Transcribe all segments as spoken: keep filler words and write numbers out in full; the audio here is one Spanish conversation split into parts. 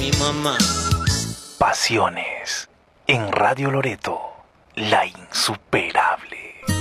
mi mamá. Pasiones en Radio Loreto, la insuperable.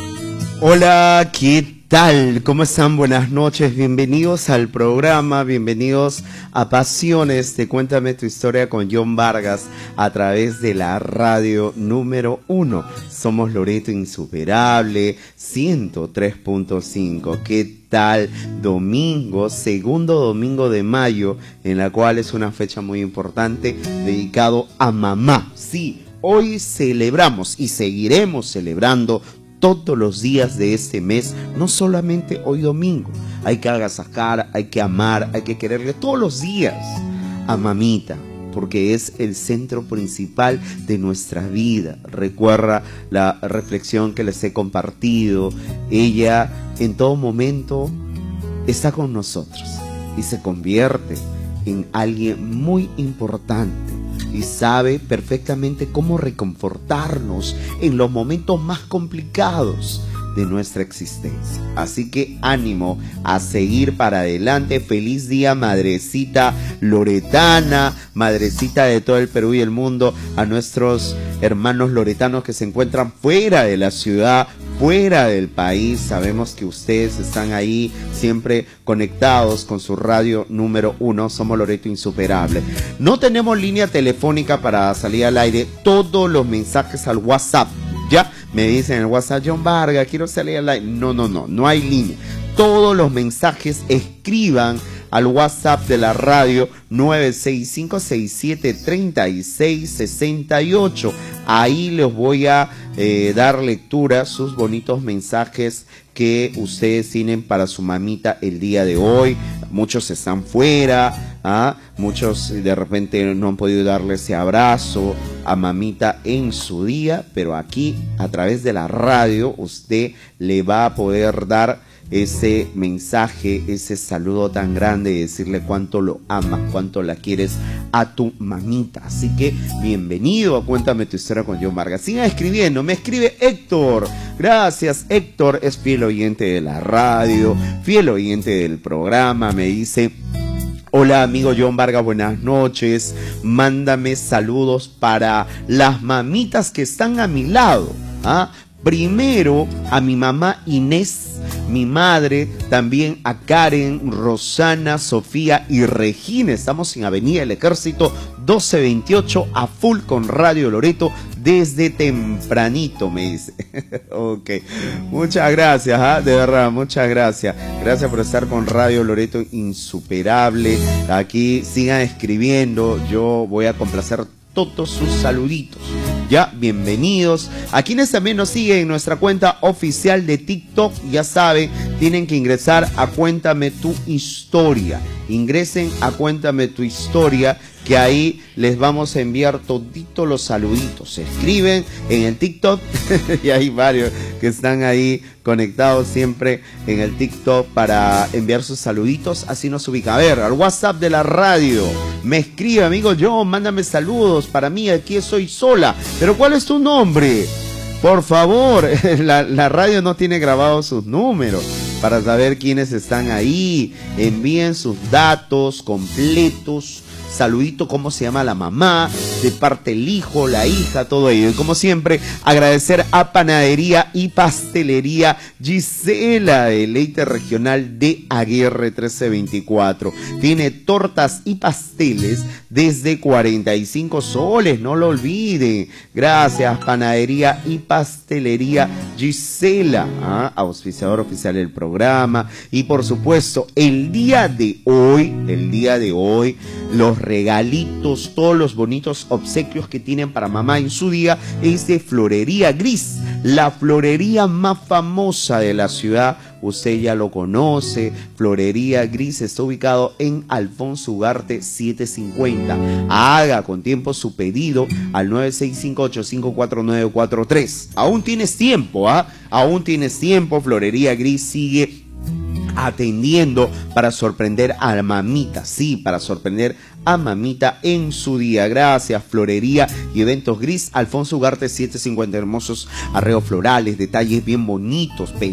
Hola, ¿qué tal? ¿Cómo están? Buenas noches, bienvenidos al programa, bienvenidos a Pasiones de Cuéntame tu Historia con John Vargas a través de la radio número uno. Somos Loreto Insuperable, ciento tres punto cinco. ¿Qué tal? Domingo, segundo domingo de mayo, en la cual es una fecha muy importante dedicado a mamá. Sí, hoy celebramos y seguiremos celebrando todos los días de este mes, no solamente hoy domingo. Hay que agasajar, hay que amar, hay que quererle todos los días a mamita, porque es el centro principal de nuestra vida. Recuerda la reflexión que les he compartido. Ella en todo momento está con nosotros y se convierte en alguien muy importante. Y sabe perfectamente cómo reconfortarnos en los momentos más complicados de nuestra existencia. Así que ánimo a seguir para adelante. Feliz día, madrecita loretana, madrecita de todo el Perú y el mundo, a nuestros hermanos loretanos que se encuentran fuera de la ciudad, fuera del país. Sabemos que ustedes están ahí siempre conectados con su radio número uno. Somos Loreto Insuperable. No tenemos línea telefónica para salir al aire. Todos los mensajes al WhatsApp. Ya me dicen en el WhatsApp: John Vargas, quiero salir al aire. No, no, no, no hay línea. Todos los mensajes escriban al WhatsApp de la radio nueve seis cinco seis siete tres seis seis ocho. Ahí les voy a eh, dar lectura a sus bonitos mensajes que ustedes tienen para su mamita el día de hoy. Muchos están fuera, ¿ah? Muchos de repente no han podido darle ese abrazo a mamita en su día, pero aquí a través de la radio usted le va a poder dar ese mensaje, ese saludo tan grande y decirle cuánto lo amas, cuánto la quieres a tu mamita. Así que bienvenido a Cuéntame tu Historia con John Vargas. Sigan escribiendo. Me escribe Héctor. Gracias, Héctor. Es fiel oyente de la radio, fiel oyente del programa. Me dice: hola amigo John Vargas, buenas noches. Mándame saludos para las mamitas que están a mi lado, ¿ah? Primero a mi mamá Inés, mi madre, también a Karen, Rosana, Sofía y Regina. Estamos en Avenida del Ejército doce veintiocho, a full con Radio Loreto desde tempranito, me dice. Ok, muchas gracias, ¿eh? De verdad, muchas gracias. Gracias por estar con Radio Loreto Insuperable. Aquí sigan escribiendo, yo voy a complacer todos sus saluditos. Ya, bienvenidos. A quienes también nos siguen en nuestra cuenta oficial de TikTok, ya saben, tienen que ingresar a Cuéntame tu Historia. Ingresen a Cuéntame tu Historia, que ahí les vamos a enviar toditos los saluditos. Se escriben en el TikTok y hay varios que están ahí conectados siempre en el TikTok para enviar sus saluditos. Así nos ubica. A ver, al WhatsApp de la radio me escribe: amigo John, mándame saludos para mí, aquí estoy sola. Pero ¿cuál es tu nombre? Por favor, la, la radio no tiene grabados sus números para saber quiénes están ahí. Envíen sus datos completos. Saludito, cómo se llama la mamá, de parte el hijo, la hija, todo ello. Y como siempre, agradecer a Panadería y Pastelería Gisela, Deleite Regional de Aguirre trece veinticuatro. Tiene tortas y pasteles desde cuarenta y cinco soles, no lo olviden. Gracias, Panadería y Pastelería Gisela, ¿ah? Auspiciador oficial del programa. Y por supuesto, el día de hoy, el día de hoy, los regalitos, todos los bonitos obsequios que tienen para mamá en su día es de Florería Gris, la florería más famosa de la ciudad. Usted ya lo conoce. Florería Gris está ubicado en Alfonso Ugarte setecientos cincuenta. Haga con tiempo su pedido al nueve seis cinco ocho cinco cuatro nueve cuatro tres. Aún tienes tiempo, ¿ah? Aún tienes tiempo. Florería Gris sigue atendiendo para sorprender a mamita, sí, para sorprender a mamita en su día. Gracias, Florería y Eventos Gris, Alfonso Ugarte setecientos cincuenta. Hermosos arreglos florales, detalles bien bonitos,